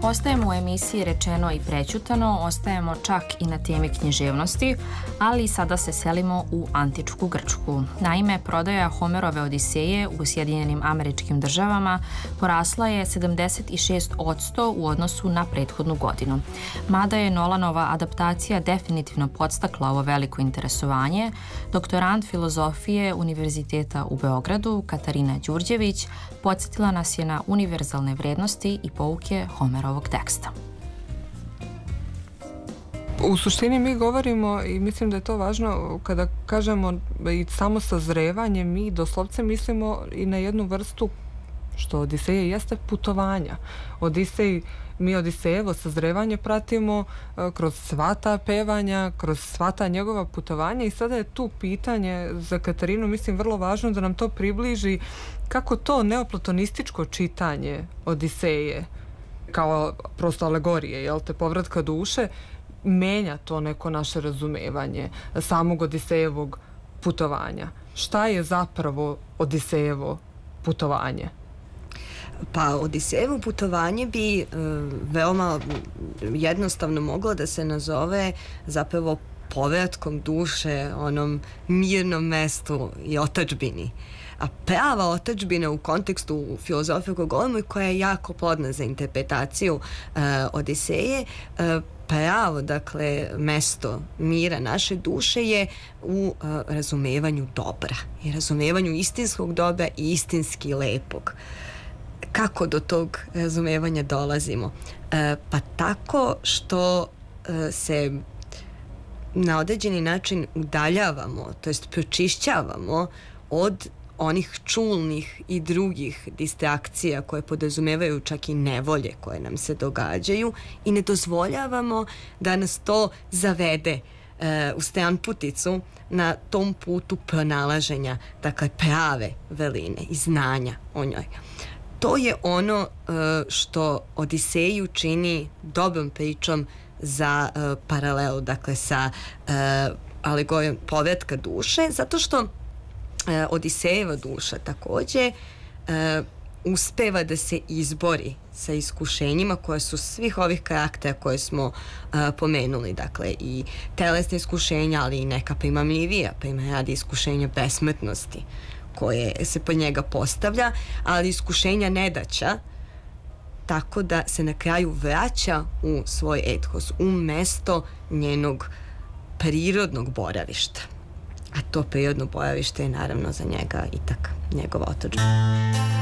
Ostajemo u emisiji Rečeno i prećutano, ostajemo čak i na temi književnosti, ali sada se selimo u antičku Grčku. Naime, prodaja Homerove Odiseje u Sjedinjenim Američkim Državama porasla je 76% u odnosu na prethodnu godinu. Mada je Nolanova adaptacija definitivno podstakla ovo veliko interesovanje, doktorant filozofije Univerziteta u Beogradu, Katarina Đurđević, podsjetila nas je na univerzalne vrednosti i pouke Homerovog teksta. U suštini mi govorimo, i mislim da je to važno, kada kažemo i samo sazrevanje, mi doslovce mislimo i na jednu vrstu, što Odiseje jeste, putovanja. Mi Odisejevo sazrevanje pratimo kroz sva ta pevanja, kroz sva ta njegova putovanja, i sada je tu pitanje za Katarinu, mislim, vrlo važno da nam to približi kako to neoplatonističko čitanje Odiseje, kao prosto alegorije, jel te, povratka duše, menja to neko naše razumevanje samog Odisejevog putovanja. Šta je zapravo Odisejevo putovanje? Pa Odisejevo putovanje bi veoma jednostavno moglo da se nazove zapravo povratkom duše onom mirnom mestu i otadžbini. A prava otadžbina u kontekstu filozofije koju govorimo i koja je jako plodna za interpretaciju Odiseje, pravo, dakle, mesto mira naše duše je u razumevanju dobra i razumevanju istinskog dobra i istinski lepog. Kako do tog razumevanja dolazimo? Pa tako što se na određeni način udaljavamo, to jest pročišćavamo od onih čulnih i drugih distrakcija koje podrazumevaju čak i nevolje koje nam se događaju, i ne dozvoljavamo da nas to zavede u stranputicu na tom putu pronalaženja, dakle, prave veline i znanja o njoj. To je ono što Odiseju čini dobrom pričom za paralelu, dakle, sa alegorijom povratka duše, zato što Odisejeva duša takođe uspeva da se izbori sa iskušenjima koja su svih ovih karaktera koje smo pomenuli, dakle, i telesne iskušenja, ali i neka primamljivija, primjer radi iskušenja besmrtnosti koje se pod njega postavlja, ali iskušenja nedaća, tako da se na kraju vraća u svoj etos, u mesto njenog prirodnog boravišta. A to prirodno boravište je naravno za njega itak njegova otadžbina.